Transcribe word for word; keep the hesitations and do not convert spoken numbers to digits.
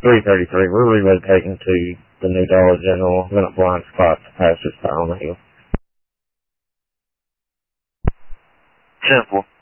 three thirty-three. We're relocating to the new Dollar General. I'm in a blind spot to pass this by on the hill. Simple.